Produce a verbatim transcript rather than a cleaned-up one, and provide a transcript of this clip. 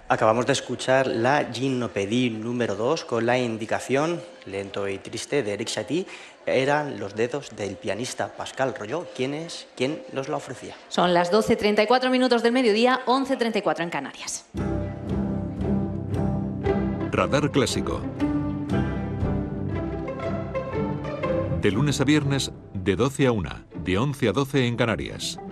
Acabamos de escuchar la Gymnopédie número dos con la indicación Lento y triste de Eric Satie. Eran los dedos del pianista Pascal Rolló. ¿Quién es? ¿Quién nos la ofrecía? Son las doce treinta y cuatro minutos del mediodía, once treinta y cuatro en Canarias. Radar Clásico. De lunes a viernes, de doce a una, de once a doce en Canarias.